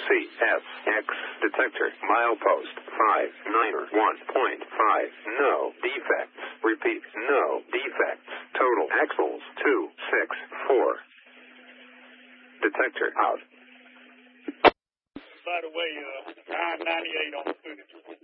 CSX detector milepost 591.5. No defects. Repeat, no defects. Total axles 264. Detector out. By the way, 998 on the footage.